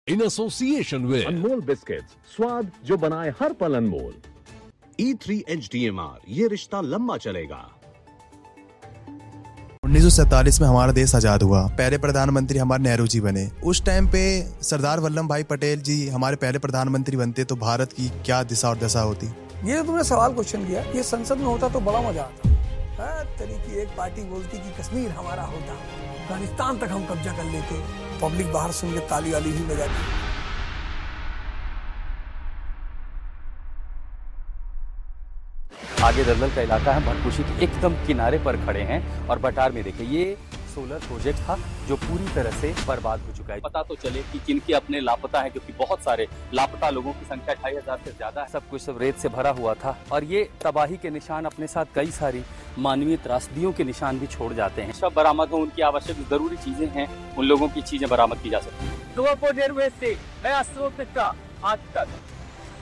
in association with Anmol biscuits, स्वाद जो बनाए हर पल अनमोल। E3 HDMR, ये रिश्ता लंबा चलेगा। 1947 में हमारा देश आजाद हुआ। पहले प्रधानमंत्री हमारे नेहरू जी बने। उस टाइम पे सरदार वल्लभ भाई पटेल जी हमारे पहले प्रधानमंत्री बनते तो भारत की क्या दिशा और दशा होती। ये जो तुमने सवाल क्वेश्चन किया, ये संसद में होता तो बड़ा मजा आता। तरीके एक पार्टी बोलती कि कश्मीर हमारा होता, अफगानिस्तान तक हम कब्जा कर लेते, पब्लिक बाहर सुन के ताली वाली ही बजाती। आगे दलदल का इलाका है, भटकुशी के एकदम किनारे पर खड़े हैं और बटार में देखिए ये सोलर प्रोजेक्ट था जो पूरी तरह से बर्बाद हो चुका है। पता तो चले कि किनके अपने लापता हैं, क्योंकि बहुत सारे लापता लोगों की संख्या 2500 से ज्यादा है। सब कुछ सब रेत से भरा हुआ था और ये तबाही के निशान अपने साथ कई सारी मानवीय त्रासदियों के निशान भी छोड़ जाते हैं। सब बरामद हो, उनकी आवश्यक जरूरी चीजें हैं, उन लोगों की चीजें बरामद की जा सकती है। से नया स्रोत का आज तक